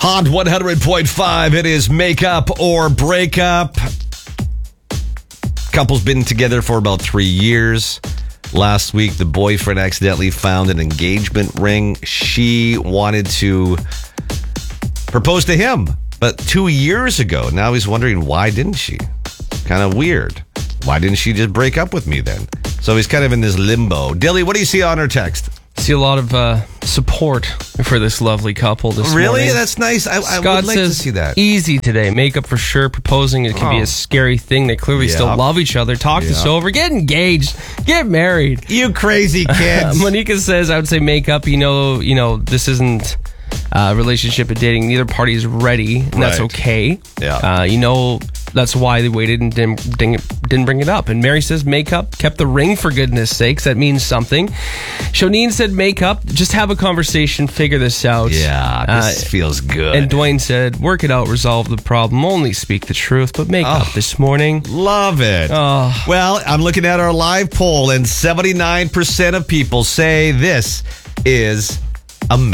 Hot 100.5. It is Makeup or Breakup. Couple's been together for about 3 years. Last week, the boyfriend accidentally found an engagement ring. She wanted to propose to him, but 2 years ago. Now he's wondering, why didn't she? Kind of weird. Why didn't she just break up with me then? So he's kind of in this limbo. Dilly, what do you see on her text? See a lot of support for this lovely couple this Really? morning. That's nice. I Scott would like says, to see that. easy today. Makeup for sure. Proposing, it can be a scary thing. They clearly still love each other. Talk this over. Get engaged. Get married. You crazy kids. Monica says, I would say makeup. You know, this isn't a relationship and dating. Neither party is ready, and that's okay. Yeah. That's why they waited and didn't bring it up. And Mary says makeup, kept the ring for goodness sakes. That means something. Shoneen said makeup, just have a conversation, figure this out. Yeah, this feels good. And Dwayne said, work it out, resolve the problem, only speak the truth, but makeup this morning. Love it. Well, I'm looking at our live poll, and 79% of people say this is